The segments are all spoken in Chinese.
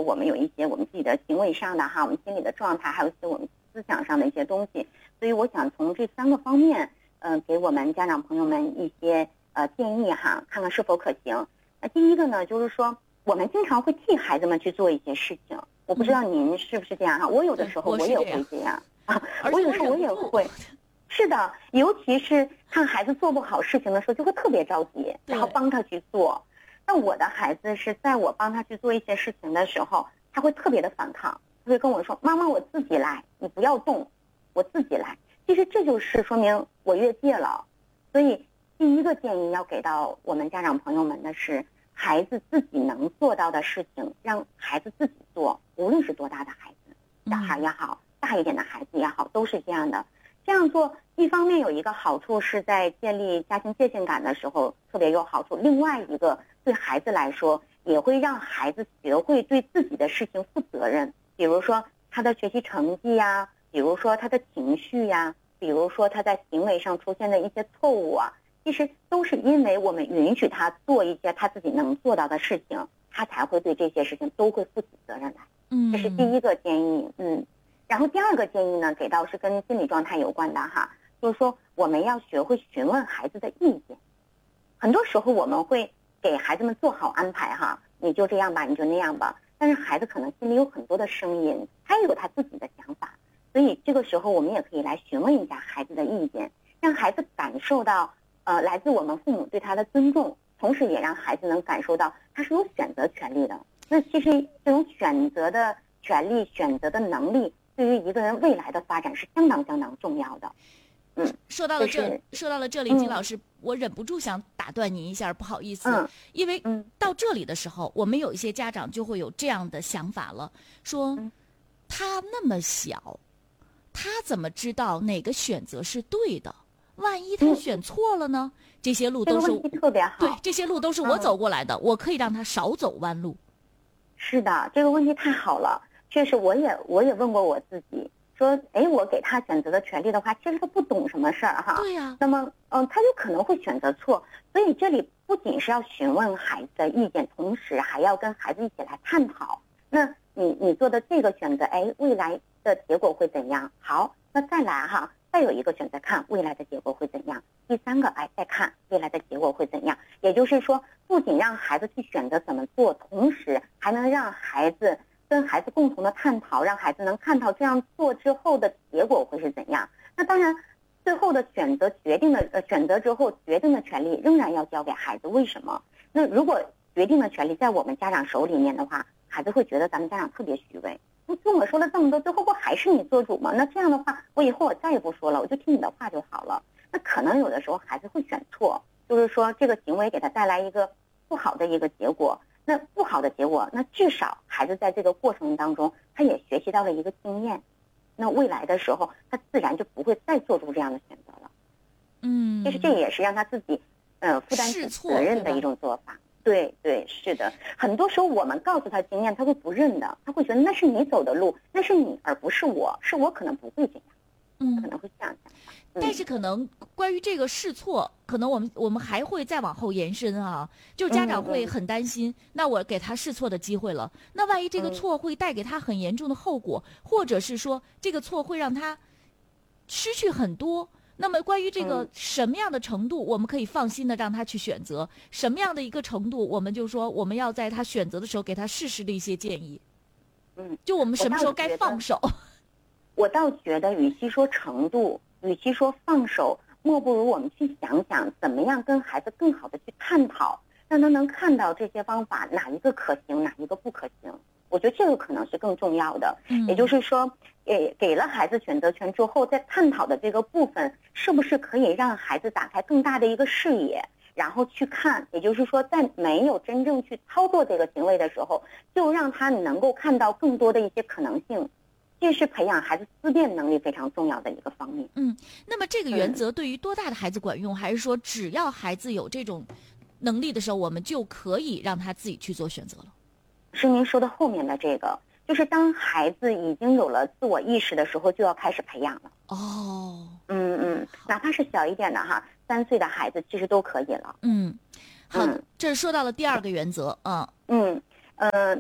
说我们有一些我们自己的行为上的哈，我们心理的状态，还有一些我们思想上的一些东西。所以我想从这3个方面，给我们家长朋友们一些建议哈，看看是否可行。那第一个呢，就是说我们经常会替孩子们去做一些事情，我不知道您是不是这样哈？我有的时候我也会这样啊，我有的时候我也会。是的，尤其是看孩子做不好事情的时候，就会特别着急，然后帮他去做。但我的孩子是在我帮他去做一些事情的时候，他会特别的反抗，他会跟我说：“妈妈，我自己来，你不要动，我自己来。”其实这就是说明我越界了。所以第一个建议要给到我们家长朋友们的是，孩子自己能做到的事情，让孩子自己做，无论是多大的孩子，小孩也好，大一点的孩子也好，都是这样的。这样做一方面有一个好处是在建立家庭界限感的时候特别有好处，另外一个对孩子来说也会让孩子学会对自己的事情负责任，比如说他的学习成绩呀，比如说他的情绪呀，比如说他在行为上出现的一些错误啊，其实都是因为我们允许他做一些他自己能做到的事情，他才会对这些事情都会负起责任来。这是第一个建议。然后第二个建议呢，给到是跟心理状态有关的哈，就是说我们要学会询问孩子的意见。很多时候我们会给孩子们做好安排哈，你就这样吧，你就那样吧，但是孩子可能心里有很多的声音，他也有他自己的想法，所以这个时候我们也可以来询问一下孩子的意见，让孩子感受到来自我们父母对他的尊重，同时也让孩子能感受到他是有选择权利的。那其实这种选择的权利、选择的能力，对于一个人未来的发展是相当相当重要的。 说到了这里，金老师，我忍不住想打断您一下，不好意思，因为到这里的时候，我们有一些家长就会有这样的想法了，说他那么小，他怎么知道哪个选择是对的？万一他选错了呢？这些路都是问题特别好， 对，这些路都是我走过来的，我可以让他少走弯路。 是的，这个问题太好了，确实我也问过我自己。说，我给他选择的权利的话，其实他不懂什么事儿哈。 对呀。 那么，他有可能会选择错，所以这里不仅是要询问孩子的意见，同时还要跟孩子一起来探讨。那你做的这个选择，未来的结果会怎样？好，那再来哈，再有一个选择，看未来的结果会怎样。第三个，再看未来的结果会怎样。也就是说，不仅让孩子去选择怎么做，同时还能让跟孩子共同的探讨，让孩子能看到这样做之后的结果会是怎样。那当然，最后的选择之后决定的权利仍然要交给孩子。为什么？那如果决定的权利在我们家长手里面的话，孩子会觉得咱们家长特别虚伪。你跟我说了这么多，最后不还是你做主吗？那这样的话，我以后我再也不说了，我就听你的话就好了。那可能有的时候孩子会选错，就是说这个行为给他带来一个不好的一个结果。那不好的结果，那至少孩子在这个过程当中，他也学习到了一个经验。那未来的时候，他自然就不会再做出这样的选择了。其实这也是让他自己负担起责任的一种做法。对，是的。很多时候我们告诉他经验，他会不认的，他会觉得那是你走的路，那是你而不是我，是我可能不会这样，可能会这样想。 但是可能关于这个试错，可能我们还会再往后延伸啊，就是家长会很担心，那我给他试错的机会了，那万一这个错会带给他很严重的后果，或者是说这个错会让他失去很多，那么关于这个什么样的程度我们可以放心的让他去选择，什么样的一个程度我们就说我们要在他选择的时候给他适时的一些建议。就我们什么时候该放手。 我倒觉得与其说程度，与其说放手，莫不如我们去想想怎么样跟孩子更好的去探讨，让他能看到这些方法哪一个可行，哪一个不可行。我觉得这个可能是更重要的。也就是说，给了孩子选择权之后，在探讨的这个部分，是不是可以让孩子打开更大的一个视野，然后去看，也就是说，在没有真正去操作这个行为的时候，就让他能够看到更多的一些可能性。这是培养孩子思辨能力非常重要的一个方面。 那么这个原则对于多大的孩子管用，还是说只要孩子有这种能力的时候，我们就可以让他自己去做选择了？ 是您说的后面的这个，就是当孩子已经有了自我意识的时候，就要开始培养了。哪怕是小一点的哈，3岁的孩子其实都可以了。 好，这是说到了第二个原则。 那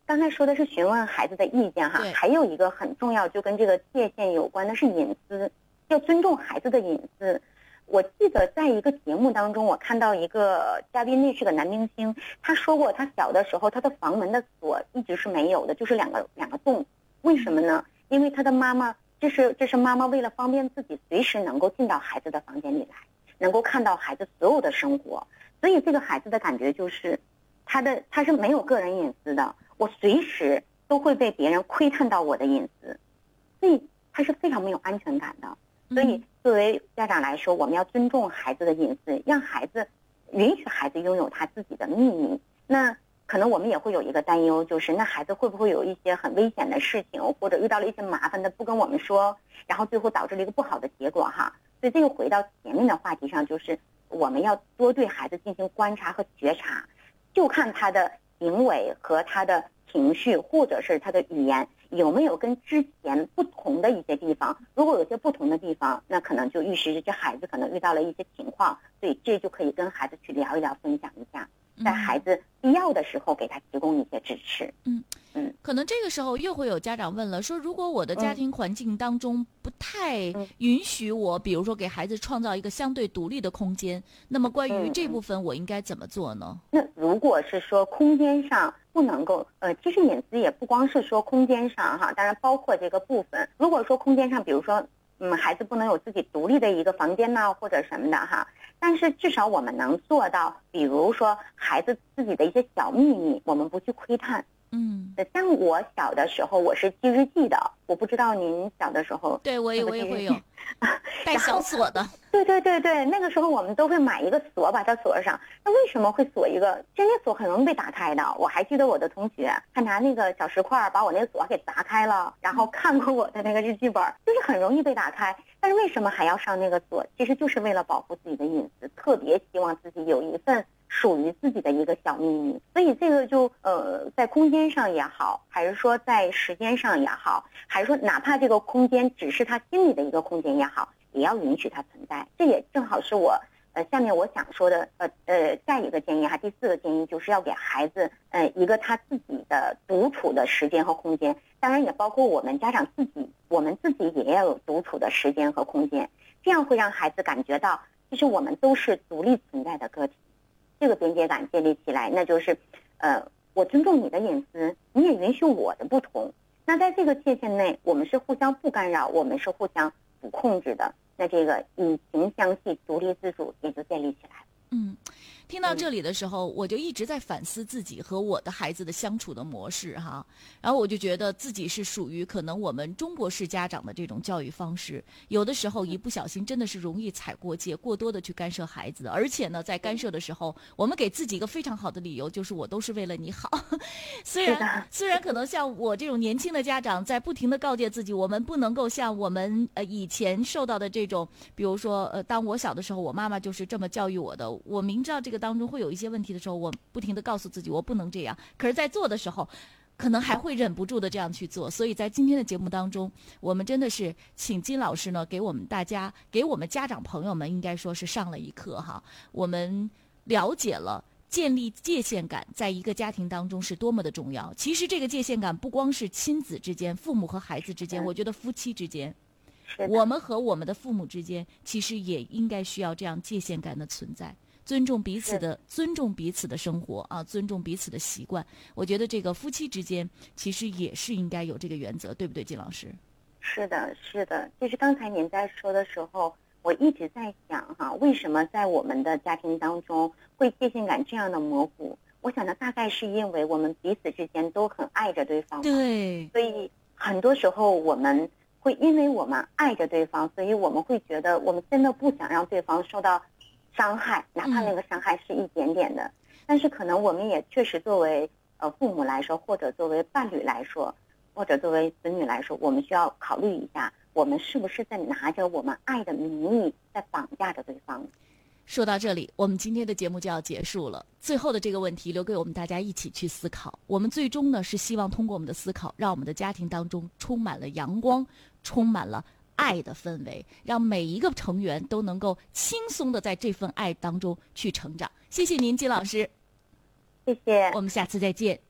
刚才说的是询问孩子的意见哈，还有一个很重要，就跟这个界限有关的是隐私，要尊重孩子的隐私。我记得在一个节目当中，我看到一个嘉宾，那是个男明星，他说过他小的时候他的房门的锁一直是没有的，就是两个洞。为什么呢？因为他的妈妈，这是妈妈为了方便自己随时能够进到孩子的房间里来，能够看到孩子所有的生活，所以这个孩子的感觉就是他是没有个人隐私的，我随时都会被别人窥探到我的隐私，所以他是非常没有安全感的。所以作为家长来说，我们要尊重孩子的隐私，让孩子允许孩子拥有他自己的秘密。那可能我们也会有一个担忧，就是那孩子会不会有一些很危险的事情，或者遇到了一些麻烦的不跟我们说，然后最后导致了一个不好的结果哈。所以这个回到前面的话题上，就是我们要多对孩子进行观察和觉察，就看他的行为和他的情绪或者是他的语言有没有跟之前不同的一些地方。如果有些不同的地方，那可能就预示着这孩子可能遇到了一些情况，所以这就可以跟孩子去聊一聊，分享一下，在孩子必要的时候给他提供一些支持。 可能这个时候又会有家长问了，说如果我的家庭环境当中不太允许我，比如说给孩子创造一个相对独立的空间，那么关于这部分我应该怎么做呢？ 那如果是说空间上不能够，其实隐私也不光是说空间上哈，当然包括这个部分。如果说空间上，比如说孩子不能有自己独立的一个房间呐，或者什么的哈，但是至少我们能做到，比如说孩子自己的一些小秘密，我们不去窥探。像我小的时候，我是记日记的，我不知道您小的时候。 对，我也会有带小锁的。 对，那个时候我们都会买一个锁，把它锁上。那为什么会锁一个？这些锁很容易被打开的。我还记得我的同学，他拿那个小石块把我那个锁给砸开了，然后看过我的那个日记本，就是很容易被打开。但是为什么还要上那个锁？其实就是为了保护自己的隐私，特别希望自己有一份属于自己的一个小秘密。所以这个就在空间上也好，还是说在时间上也好，还是说哪怕这个空间只是他心里的一个空间也好，也要允许它存在。这也正好是我下面我想说的下一个建议哈，第4个建议就是要给孩子一个他自己的独处的时间和空间，当然也包括我们家长自己，我们自己也要有独处的时间和空间，这样会让孩子感觉到其实我们都是独立存在的个体，这个边界感建立起来，那就是我尊重你的隐私，你也允许我的不同，那在这个界限内我们是互相不干扰，我们是互相不控制的，那这个以情相系，独立自主也就建立起来了。 听到这里的时候，我就一直在反思自己和我的孩子的相处的模式哈，然后我就觉得自己是属于可能我们中国式家长的这种教育方式，有的时候一不小心真的是容易踩过界，过多的去干涉孩子，而且呢，在干涉的时候，我们给自己一个非常好的理由，就是我都是为了你好。虽然可能像我这种年轻的家长，在不停的告诫自己，我们不能够像我们以前受到的这种，比如说当我小的时候，我妈妈就是这么教育我的，我明知道这个当中会有一些问题的时候，我不停地告诉自己我不能这样，可是在做的时候可能还会忍不住的这样去做。所以在今天的节目当中，我们真的是请金老师呢给我们大家，给我们家长朋友们应该说是上了一课哈。我们了解了建立界限感在一个家庭当中是多么的重要。其实这个界限感不光是亲子之间，父母和孩子之间，我觉得夫妻之间，我们和我们的父母之间其实也应该需要这样界限感的存在，尊重彼此的生活啊，尊重彼此的习惯。我觉得这个夫妻之间其实也是应该有这个原则，对不对，金老师？ 是的。其实刚才您在说的时候，我一直在想哈，为什么在我们的家庭当中会界限感这样的模糊？我想呢，大概是因为我们彼此之间都很爱着对方， 对， 所以很多时候我们会因为我们爱着对方，所以我们会觉得我们真的不想让对方受到伤害，哪怕那个伤害是一点点的。但是可能我们也确实作为父母来说，或者作为伴侣来说，或者作为子女来说，我们需要考虑一下，我们是不是在拿着我们爱的名义在绑架着对方。 说到这里，我们今天的节目就要结束了。最后的这个问题留给我们大家一起去思考。我们最终呢是希望通过我们的思考，让我们的家庭当中充满了阳光，充满了爱的氛围，让每一个成员都能够轻松的在这份爱当中去成长。谢谢您，金老师。 谢谢。 我们下次再见。